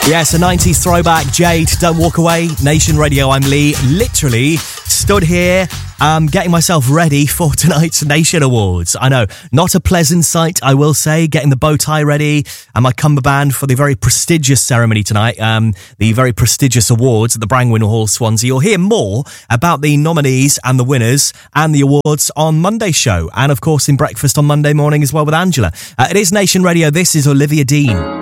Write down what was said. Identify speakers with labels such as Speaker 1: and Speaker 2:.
Speaker 1: Yes, a 90s throwback. Jade, Don't Walk Away. Nation Radio, I'm Lee. Literally stood here getting myself ready for tonight's Nation Awards. I know, not a pleasant sight, I will say, getting the bow tie ready and my cummerbund for the very prestigious ceremony tonight, the very prestigious awards at the Brangwyn Hall, Swansea. You'll hear more about the nominees and the winners and the awards on Monday's show, and of course in Breakfast on Monday morning as well with Angela. It is Nation Radio. This is Olivia Dean.